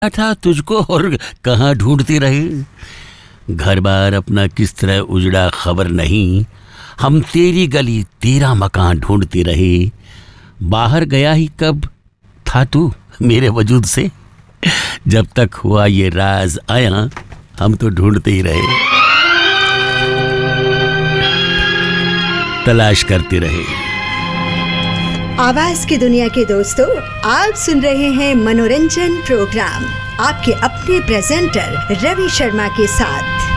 था तुझको और कहाँ ढूंढती रही। घर बार अपना किस तरह उजड़ा खबर नहीं, हम तेरी गली तेरा मकान ढूंढती रही। बाहर गया ही कब था तू मेरे वजूद से, जब तक हुआ ये राज आया हम तो ढूंढते ही रहे, तलाश करते रहे। आवाज की दुनिया के दोस्तों, आप सुन रहे हैं मनोरंजन प्रोग्राम आपके अपने प्रेजेंटर रवि शर्मा के साथ।